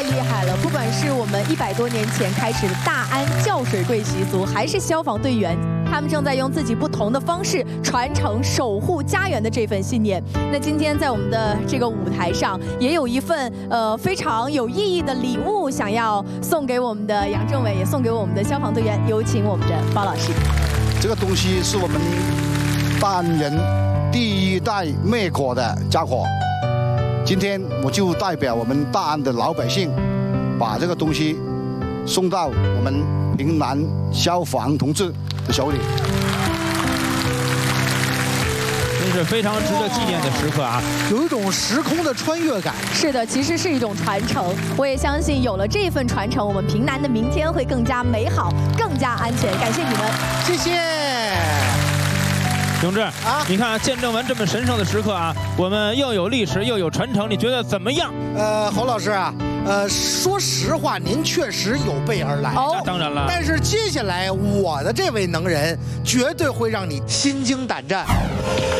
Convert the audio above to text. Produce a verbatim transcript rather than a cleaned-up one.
太厉害了！不管是我们一百多年前开始的大安叫水柜习俗，还是消防队员，他们正在用自己不同的方式传承守护家园的这份信念。那今天在我们的这个舞台上，也有一份呃非常有意义的礼物，想要送给我们的杨政委，也送给我们的消防队员。有请我们的包老师。 这个东西是我们大安人第一代灭火的家伙。今天我就代表我们大安的老百姓，把这个东西送到我们平南消防同志的手里。 真是非常值得纪念的时刻啊！ 有一种时空的穿越感。 是的，其实是一种传承。我也相信，有了这份传承，我们平南的明天会更加美好，更加安全。感谢你们， 谢谢。 永志啊，你看见证完这么神圣的时刻啊，我们又有历史又有传承，你觉得怎么样？ 呃，侯老师啊，呃，说实话，您确实有备而来。 哦，那当然了。 但是接下来我的这位能人，绝对会让你心惊胆战。